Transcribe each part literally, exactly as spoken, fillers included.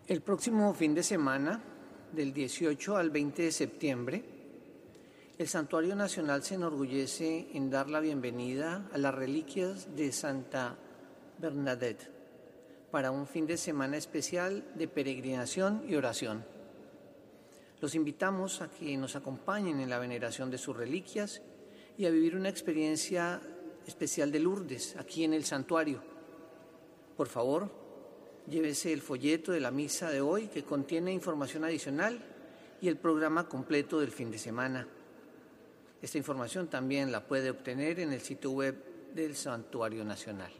El próximo fin de semana, del dieciocho al veinte de septiembre, el Santuario Nacional se enorgullece en dar la bienvenida a las reliquias de Santa Bernadette para un fin de semana especial de peregrinación y oración. Los invitamos a que nos acompañen en la veneración de sus reliquias y a vivir una experiencia especial de Lourdes aquí en el santuario. Por favor, llévese el folleto de la misa de hoy que contiene información adicional y el programa completo del fin de semana. Esta información también la puede obtener en el sitio web del Santuario Nacional.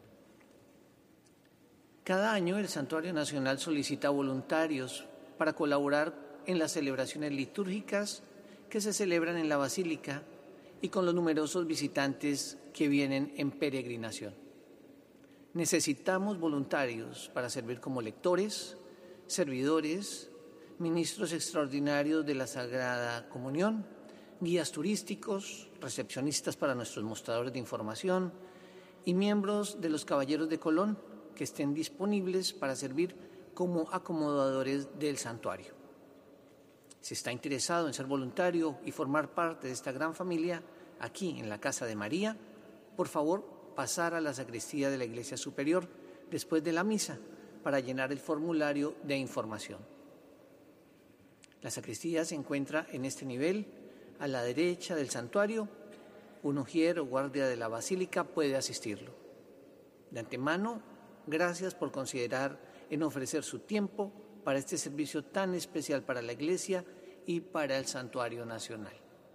Cada año el Santuario Nacional solicita voluntarios para colaborar en las celebraciones litúrgicas que se celebran en la Basílica y con los numerosos visitantes que vienen en peregrinación. Necesitamos voluntarios para servir como lectores, servidores, ministros extraordinarios de la Sagrada Comunión, guías turísticos, recepcionistas para nuestros mostradores de información y miembros de los Caballeros de Colón que estén disponibles para servir como acomodadores del santuario. Si está interesado en ser voluntario y formar parte de esta gran familia aquí en la Casa de María, por favor, pasar a la sacristía de la Iglesia Superior después de la misa para llenar el formulario de información. La sacristía se encuentra en este nivel, a la derecha del santuario. Un ujier o guardia de la Basílica puede asistirlo. De antemano, gracias por considerar en ofrecer su tiempo para este servicio tan especial para la Iglesia y para el Santuario Nacional.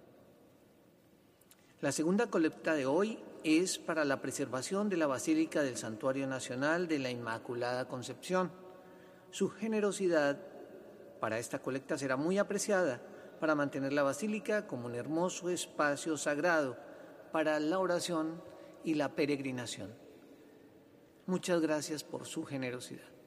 La segunda colecta de hoy es para la preservación de la Basílica del Santuario Nacional de la Inmaculada Concepción. Su generosidad para esta colecta será muy apreciada para mantener la Basílica como un hermoso espacio sagrado para la oración y la peregrinación. Muchas gracias por su generosidad.